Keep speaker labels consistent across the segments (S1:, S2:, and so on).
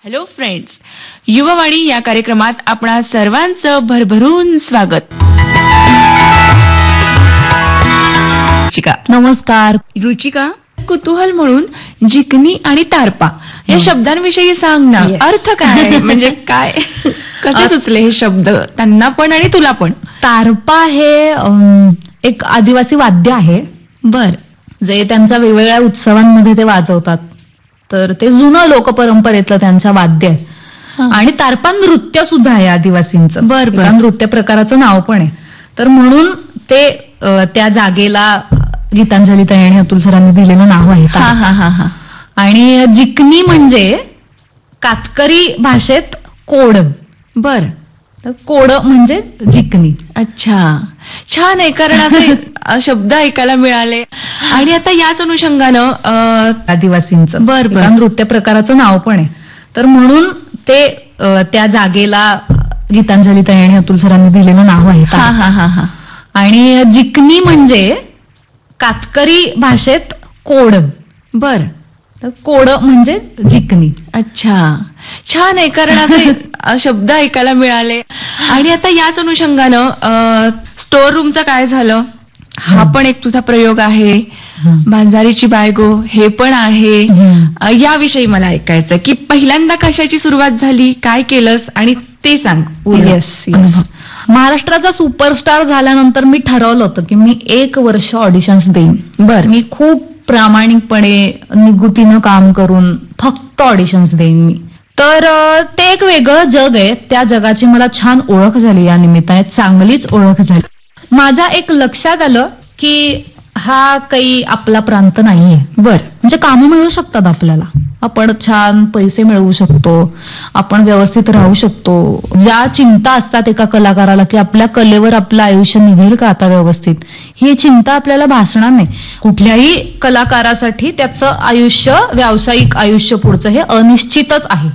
S1: Hello friends, Yuvavani या कार्यक्रमात आपणा सर्वांचं भरभरून स्वागत. रुचिका,
S2: नमस्कार.
S1: रुचिका, कुतूहल म्हणून जिकनी आणि तारपा या शब्दांविषयी सांग ना.
S2: Yes.
S1: अर्थ काय म्हणजे काय, कसे सुचले हे शब्द त्यांना पण आणि तुला पण?
S2: तारपा हे एक आदिवासी वाद्य आहे.
S1: बर.
S2: जे त्यांच्या वेगवेगळ्या उत्सवांमध्ये ते वाजवतात. तर ते जुनं लोकपरंपरेतलं त्यांचं वाद्य आहे. आणि तारपा नृत्य सुद्धा आहे आदिवासींचं.
S1: बर बर.
S2: एका नृत्य प्रकाराचं नाव पण आहे. तर म्हणून ते त्या जागेला गीतांजली ताई आणि अतुल सरांनी दिलेलं नाव आहे
S1: हा
S2: तारपा.
S1: हा हा हा.
S2: आणि जिकनी म्हणजे कातकरी भाषेत कोड.
S1: बर.
S2: तर कोड म्हणजे जिकनी.
S1: अच्छा, छान आहे, कारण असे शब्द ऐकायला मिळाले. आणि आता याच अनुषंगानं
S2: आदिवासींचं
S1: बर बर.
S2: एका नृत्य प्रकाराचं नाव पण आहे. तर म्हणून ते त्या जागेला गीतांजली ताई आणि अतुल सरांनी दिलेलं नाव आहे
S1: हा
S2: तारपा.
S1: हा हा हा.
S2: आणि जिकनी म्हणजे कातकरी भाषेत कोड.
S1: बर.
S2: तर कोड म्हणजे जिकनी.
S1: अच्छा, छान आहे, कारण असे शब्द ऐकायला मिळाले. आणि आता याच अनुषंगानं स्टोअर रूमचं काय झालं? हा पण एक तुझा प्रयोग आहे. भांजारीची बायगो हे पण आहे. याविषयी मला ऐकायचं की पहिल्यांदा कशाची सुरुवात झाली, काय केलंस आणि ते सांग.
S2: येस. महाराष्ट्राचा सुपरस्टार झाल्यानंतर मी ठरवलं होतं की मी 1 वर्ष ऑडिशन्स देईन.
S1: बर.
S2: मी खूप प्रामाणिकपणे निगुतीनं काम करून फक्त ऑडिशन्स देईन मी. तर ते एक वेगळं जग आहे. त्या जगाची मला छान ओळख झाली या निमित्ताने, चांगलीच ओळख झाली. माझ्या एक लक्षात आलं की हा काही आपला प्रांत नाहीये.
S1: बर.
S2: म्हणजे कामं मिळू शकतात आपल्याला, आपण छान पैसे मिळवू शकतो, आपण व्यवस्थित राहू शकतो. ज्या चिंता असतात एका कलाकाराला की आपल्या कलेवर आपलं आयुष्य निघेल का आता व्यवस्थित, ही चिंता आपल्याला भासणार नाही. कुठल्याही कलाकारासाठी त्याचं आयुष्य, व्यावसायिक आयुष्य पुढचं हे अनिश्चितच आहे.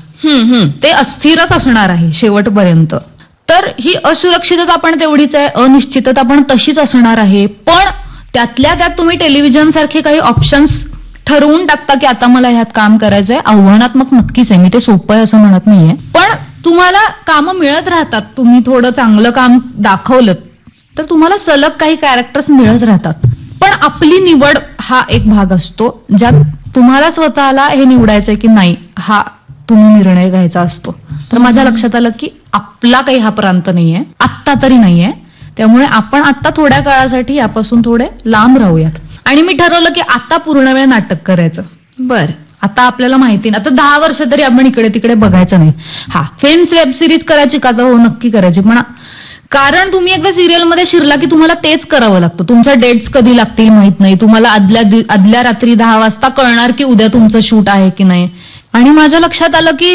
S2: ते अस्थिरच असणार आहे शेवटपर्यंत. तर ही असुरक्षितता पण तेवढीच आहे, अनिश्चितता पण तशीच असणार आहे. पण त्यातल्या त्यात तुम्ही टेलिव्हिजन सारखे काही ऑप्शन्स ठरवून टाकता की आता मला ह्यात काम करायचंय. आव्हानात्मक नक्कीच आहे, मी ते सोपं आहे असं म्हणत नाहीये. पण तुम्हाला कामं मिळत राहतात. तुम्ही थोडं चांगलं काम दाखवलं तर तुम्हाला सलग काही कॅरेक्टर्स मिळत राहतात. पण आपली निवड हा एक भाग असतो, ज्यात तुम्हाला स्वतःला हे निवडायचंय की नाही, हा तुम्ही निर्णय घ्यायचा असतो. तर माझ्या लक्षात आलं की आपला काही हा प्रांत नाहीये, आत्ता तरी नाहीये. त्यामुळे आपण आता थोड्या काळासाठी यापासून थोडे लांब राहूयात. आणि मी ठरवलं की आता पूर्ण वेळ नाटक करायचं.
S1: बर.
S2: आता आपल्याला माहिती नाही, आता 10 वर्ष तरी आपण इकडे तिकडे बघायचं नाही. हा, फिल्म्स, वेब सिरीज करायची का? तर हो, नक्की करायची. पण कारण तुम्ही एकदा सिरियलमध्ये शिरला की तुम्हाला तेच करावं लागतं. तुमच्या डेट्स कधी लागतील माहित नाही. तुम्हाला आदल्या रात्री 10 वाजता कळणार की उद्या तुमचं शूट आहे की नाही. आणि माझ्या लक्षात आलं की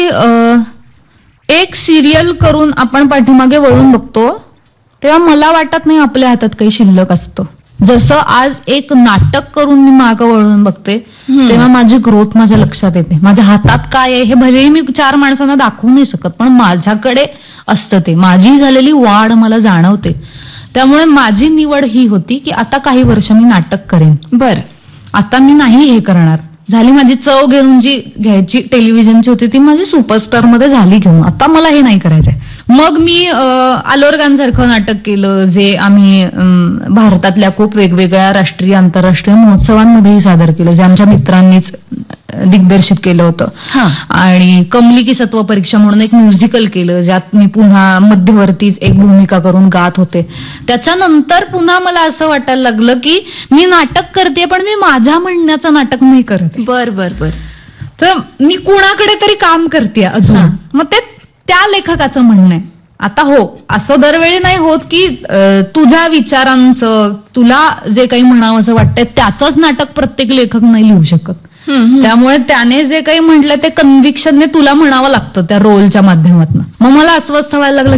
S2: एक सिरियल करून आपण पाठीमागे वळून बघतो तेव्हा मला वाटत नाही आपल्या हातात काही शिल्लक असतं. जसं आज एक नाटक करून मी मागं वळून बघते तेव्हा माझी ग्रोथ माझ्या लक्षात येते. माझ्या हातात काय आहे हे भलेही मी 4 माणसांना दाखवू नाही शकत, पण माझ्याकडे असतं ते. माझी झालेली वाढ मला जाणवते. त्यामुळे माझी निवड ही होती की आता काही वर्ष मी नाटक करेन.
S1: बर. आता
S2: मी नाही हे करणार. झाली माझी चव घेऊन जी घ्यायची टेलिव्हिजनची होती ती माझी सुपरस्टार मध्ये झाली घेऊन. आता मला हे नाही करायचंय. मग मी आलोरगांसारखं नाटक केलं, जे आम्ही भारतातल्या खूप वेगवेगळ्या राष्ट्रीय आंतरराष्ट्रीय महोत्सवांमध्येही सादर केलं, जे आमच्या मित्रांनीच दिग्दर्शित केलं होतं. आणि कमली की सत्व परीक्षा म्हणून एक म्युझिकल केलं, ज्यात मी पुन्हा मध्यवर्तीच एक भूमिका करून गात होते. त्याच्यानंतर पुन्हा मला असं वाटायला लागलं की मी नाटक करते पण मी माझ्या म्हणण्याचं नाटक नाही करत.
S1: बर बर बर.
S2: तर मी कुणाकडे तरी काम करते अजून. मग ते त्या लेखकाचं म्हणणं आहे. आता हो, असं दरवेळी नाही होत की तुझ्या विचारांचं, तुला जे काही म्हणावं असं वाटतंय त्याचंच नाटक प्रत्येक लेखक नाही लिहू शकत. त्यामुळे त्याने जे काही म्हटलं ते कन्व्हिक्शनने तुला म्हणावं लागतं त्या रोलच्या माध्यमातून. मग मला अस्वस्थ व्हायला लागलं